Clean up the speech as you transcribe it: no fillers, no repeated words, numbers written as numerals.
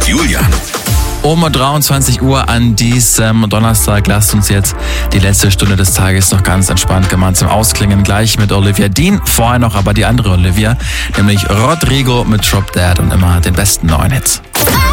mit Julian. Um 23 Uhr an diesem Donnerstag lasst uns jetzt die letzte Stunde des Tages noch ganz entspannt gemeinsam ausklingen. Gleich mit Olivia Dean, vorher noch aber die andere Olivia, nämlich Rodrigo mit Drop Dead und immer den besten neuen Hits.